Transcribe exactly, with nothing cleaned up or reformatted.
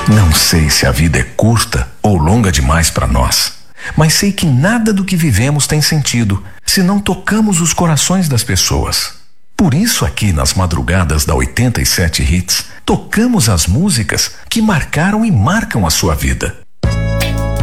Não sei se a vida é curta ou longa demais para nós, mas sei que nada do que vivemos tem sentido se não tocamos os corações das pessoas. Por isso, aqui nas madrugadas da oitenta e sete Hits, tocamos as músicas que marcaram e marcam a sua vida.